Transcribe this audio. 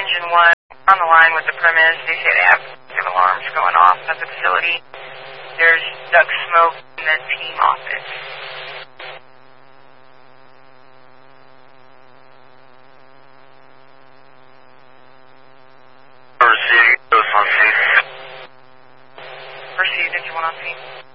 Engine 1 on the line with the premise. They say they have alarms going off at the facility. There's duct smoke in the team office. Receiving, those on scene. Received, Engine 1 on scene.